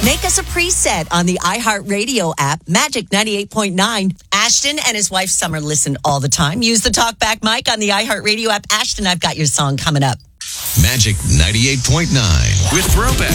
Make us a preset on the iHeartRadio app, Magic 98.9. Ashton and his wife Summer listen all the time. Use the talkback mic on the iHeartRadio app. Ashton, I've got your song coming up. Magic 98.9 with Throwback.